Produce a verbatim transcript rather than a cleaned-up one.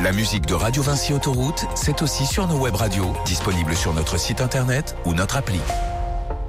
La musique de Radio Vinci Autoroute, c'est aussi sur nos web radios, disponibles sur notre site internet ou notre appli.